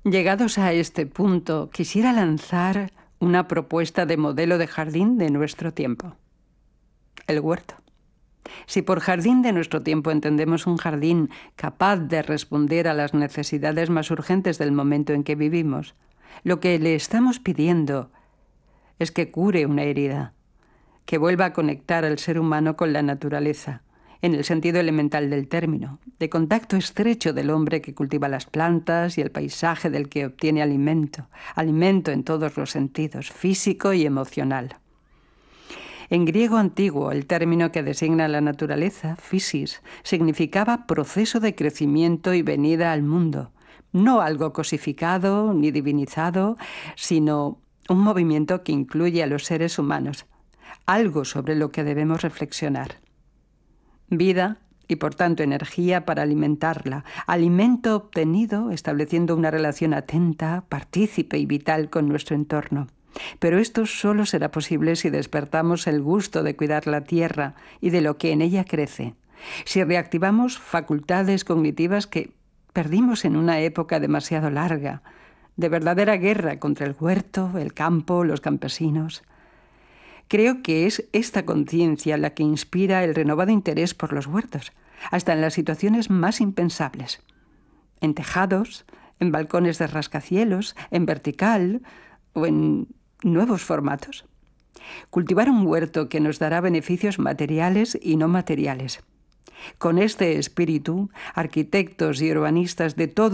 Llegados a este punto, quisiera lanzar una propuesta de modelo de jardín de nuestro tiempo. El huerto. Si por jardín de nuestro tiempo entendemos un jardín capaz de responder a las necesidades más urgentes del momento en que vivimos, lo que le estamos pidiendo es que cure una herida, que vuelva a conectar al ser humano con la naturaleza, en el sentido elemental del término, de contacto estrecho del hombre que cultiva las plantas y el paisaje del que obtiene alimento, alimento en todos los sentidos, físico y emocional. En griego antiguo, el término que designa la naturaleza, physis, significaba proceso de crecimiento y venida al mundo, no algo cosificado ni divinizado, sino un movimiento que incluye a los seres humanos, algo sobre lo que debemos reflexionar. Vida y, por tanto, energía para alimentarla, alimento obtenido estableciendo una relación atenta, partícipe y vital con nuestro entorno. Pero esto solo será posible si despertamos el gusto de cuidar la tierra y de lo que en ella crece, si reactivamos facultades cognitivas que perdimos en una época demasiado larga, de verdadera guerra contra el huerto, el campo, los campesinos. Creo que es esta conciencia la que inspira el renovado interés por los huertos, hasta en las situaciones más impensables. En tejados, en balcones de rascacielos, en vertical o en nuevos formatos. Cultivar un huerto que nos dará beneficios materiales y no materiales. Con este espíritu, arquitectos y urbanistas de todo